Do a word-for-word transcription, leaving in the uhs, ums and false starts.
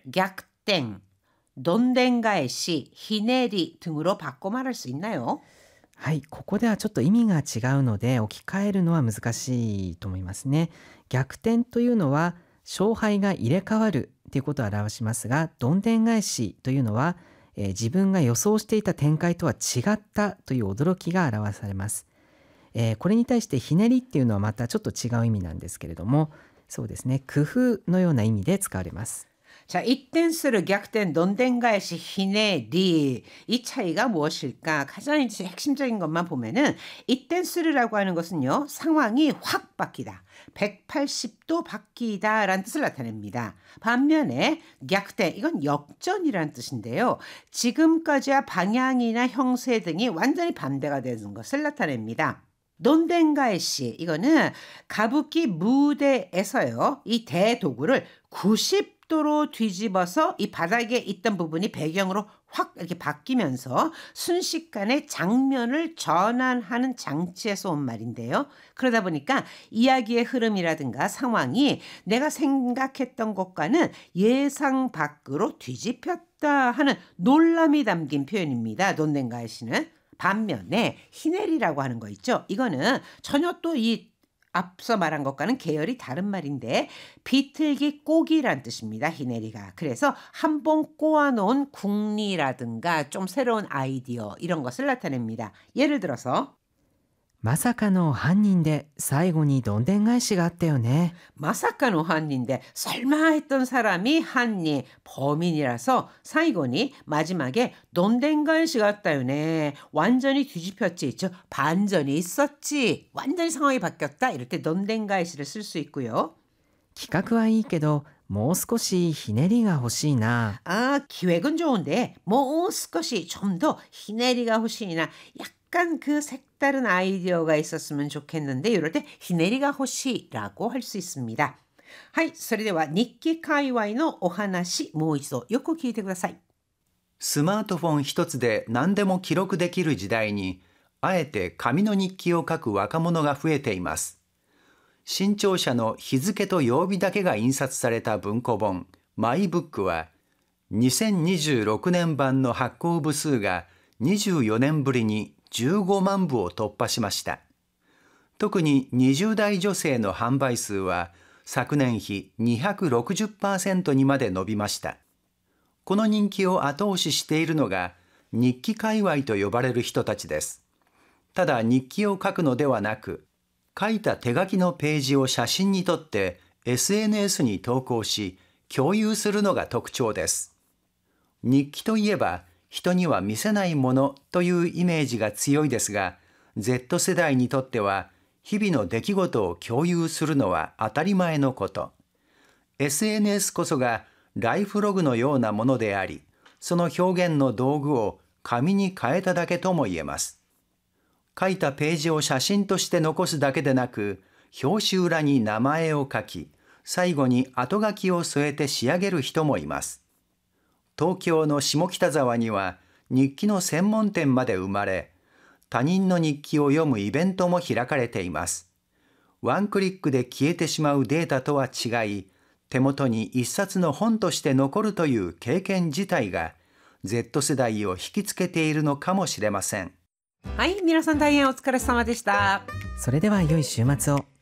逆転, 돈댕가에시, 히네리 등으로 바꿔 말할 수 있나요? はい、ここではちょっと意味が違うので置き換えるのは難しいと思いますね。逆転というのは勝敗が入れ替わるということを表しますが、どんでん返しというのは、えー自分が予想していた展開とは違ったという驚きが表されます。えーこれに対してひねりっていうのはまたちょっと違う意味なんですけれども、そうですね、工夫のような意味で使われます。 자, 이땐스를逆転, 논댕가에시 히네리. 이 차이가 무엇일까? 가장 이제 핵심적인 것만 보면은 이땐스르라고 하는 것은요, 상황이 확 바뀌다, 백팔십 도 바뀌다라는 뜻을 나타냅니다. 반면에逆転, 이건 역전이라는 뜻인데요. 지금까지와 방향이나 형세 등이 완전히 반대가 되는 것을 나타냅니다. 논댕가에시, 이거는 가부키 무대에서요, 이 대도구를 구십 도로 뒤집어서 이 바닥에 있던 부분이 배경으로 확 이렇게 바뀌면서 순식간에 장면을 전환하는 장치에서 온 말인데요. 그러다 보니까 이야기의 흐름이라든가 상황이 내가 생각했던 것과는 예상 밖으로 뒤집혔다 하는 놀람이 담긴 표현입니다. 논댕가에시는. 반면에 히네리라고 하는 거 있죠. 이거는 전혀 또 이 앞서 말한 것과는 계열이 다른 말인데 비틀기 꼬기란 뜻입니다. 히네리가. 그래서 한 번 꼬아놓은 궁리라든가 좀 새로운 아이디어 이런 것을 나타냅니다. 예를 들어서 まさかの犯人で最後にどんでん返しがあったよね。 마사카노 한인데 설마 했던 사람이 한니 범인이라서 사이곤이 마지막에 돈댕간시 같다요네. 완전히 뒤집혔지. 즉 반전이 있었지. 완전히 상황이 바뀌었다. 이럴 때 돈댕간시를 쓸 수 있고요. 企画はいいけどもう少しひねりが欲しいな。 아, 기획은 좋은데 뭐少し좀 더 히네리가 호시나 약간 그 색다른 아이디어가 있었으면 좋겠는데 이럴 때 히네리가 호시라고 할 수 있습니다. はい、それでは日記界隈のお話もう一度よく聞いてください。 スマートフォン一つで何でも記録できる時代に、あえて紙の日記を書く若者が増えています。新潮社の日付と曜日だけが印刷された文庫本、マイブックは、にせんにじゅうろくねん版の発行部数がにじゅうよねんぶりにじゅうごまんぶを突破しました。特ににじゅう代女性の販売数は昨年比 にひゃくろくじゅっパーセント にまで伸びました。この人気を後押ししているのが日記界隈と呼ばれる人たちです。ただ日記を書くのではなく、書いた手書きのページを写真に撮って エスエヌエス に投稿し共有するのが特徴です。日記といえば人には見せないものというイメージが強いですが、Z 世代にとっては日々の出来事を共有するのは当たり前のこと。エスエヌエス こそがライフログのようなものであり、その表現の道具を紙に変えただけとも言えます。書いたページを写真として残すだけでなく、表紙裏に名前を書き、最後に後書きを添えて仕上げる人もいます。東京の下北沢には日記の専門店まで生まれ、他人の日記を読むイベントも開かれています。ワンクリックで消えてしまうデータとは違い、手元に一冊の本として残るという経験自体が Z 世代を引きつけているのかもしれません。 はい、皆さん大変お疲れ様でした。 それでは良い週末を。